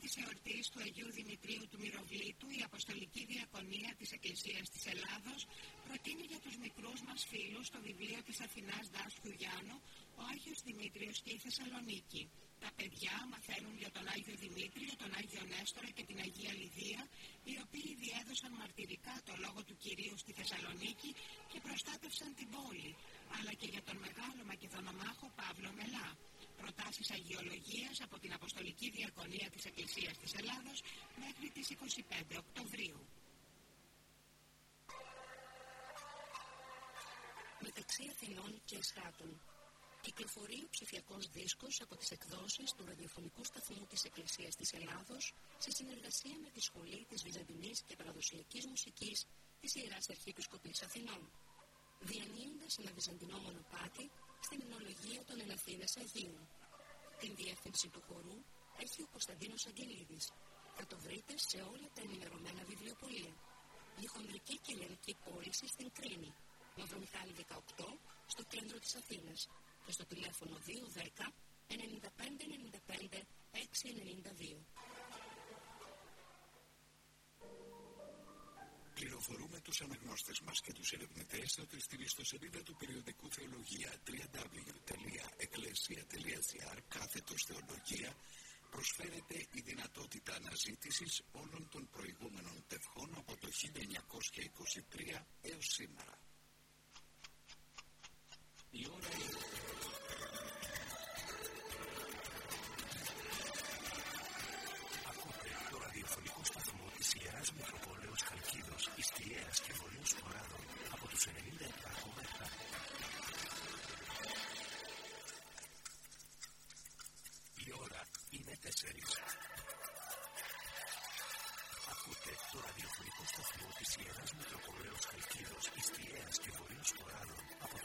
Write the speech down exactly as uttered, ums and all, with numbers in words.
της εορτής του Αγίου Δημητρίου του Μυροβλήτου, η Αποστολική Διακονία της Εκκλησίας της Ελλάδος προτείνει για τους μικρούς μας φίλους το βιβλίο της Αθηνάς Δάσκου Γιάννου «Ο Άγιος Δημήτριος και η Θεσσαλονίκη». Τα παιδιά μαθαίνουν για τον Άγιο Δημήτριο, τον Άγιο Νέστορα και την Αγία Λιδία, οι οποίοι διέδωσαν μαρτυρικά το λόγο του Κυρίου στη Θεσσαλονίκη και προστάτευσαν την πόλη, αλλά και για τον μεγάλο Μακεδονομάχο Παύλο Μελά. Προτάσεις αγιολογίας από την Αποστολική Διακονία της Εκκλησίας της Ελλάδος μέχρι τις είκοσι πέντε Οκτωβρίου. Μεταξύ Αθηνών και Εσχάτων. Κυκλοφορεί ο ψηφιακός δίσκος από τις εκδόσεις του ραδιοφωνικού σταθμού της Εκκλησίας της Ελλάδος σε συνεργασία με τη Σχολή της Βυζαντινής και Παραδοσιακής Μουσικής της Ιεράς Αρχιεπισκοπής Αθηνών, διανύοντας ένα βυζαντινό μονοπάτι στην ενολογία των Ελαθίνας Αγίων. Την διεύθυνση του χορού έχει ο Κωνσταντίνος Αγγελίδης. Θα το βρείτε σε όλα τα ενημερωμένα βιβλιοπωλεία. Η χονδρική και λαϊκή πώληση στην Κρίνη, Μαυρομιχάλη δεκαοκτώ, στο κέντρο της Αθήνας, και στο τηλέφωνο δύο δέκα ενενήντα πέντε ενενήντα πέντε έξι ενενήντα δύο. Πληροφορούμε τους αναγνώστες μας και τους ερευνητές ότι στην ιστοσελίδα του περιοδικού Θεολογία double-u double-u double-u τελεία εκκλησία τελεία gr κάθετος Θεολογία προσφέρεται η δυνατότητα αναζήτησης όλων των προηγούμενων τευχών από το χίλια εννιακόσια είκοσι τρία έως σήμερα. Η ώρα είναι... Ακούτε το ραδιοφωνικό σταθμό της Ιεράς Μητροπόλεως Χαλκίδος, Ιστιαίας και Βορείος Σποράδων από τους ενενήντα επτά κόμμα επτά. Η ώρα είναι τέσσερις. Ακούτε το ραδιοφωνικό σταθμό της Ιεράς Μητροπόλεως